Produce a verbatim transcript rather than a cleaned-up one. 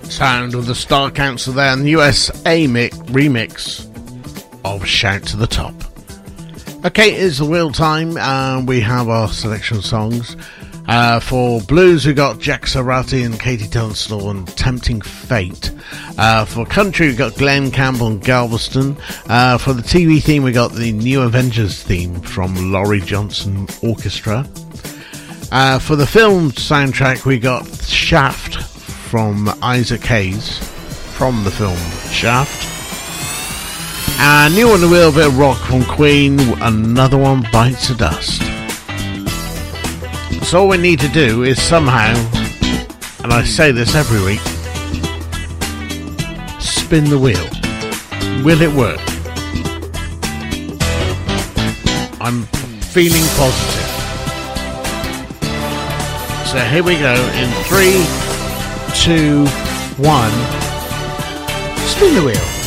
Sound of the Star Council there, and the U S A mi- remix of Shout to the Top. Okay, it's the wheel time, and we have our selection of songs. Uh, for blues, we got Jack Sarati and Katie Tunstall and Tempting Fate. Uh, for country, we got Glenn Campbell and Galveston. Uh, for the T V theme, we got the New Avengers theme from Laurie Johnson Orchestra. Uh, for the film soundtrack, we got Shaft from Isaac Hayes, from the film Shaft. And new on the wheel, bit of rock from Queen, Another One Bites the Dust. So all we need to do is somehow, and I say this every week, spin the wheel. Will it work? I'm feeling positive. So here we go, in three, two, one, spin the wheel.